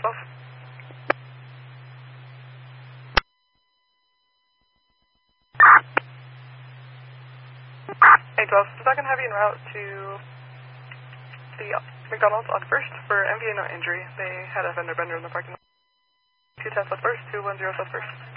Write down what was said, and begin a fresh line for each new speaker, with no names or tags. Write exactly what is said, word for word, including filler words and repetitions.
twelve. eight twelve, is that going to have you en route to the McDonald's on first for M V A no injury? They had a fender bender in the parking lot. two ten South First, two one zero South First.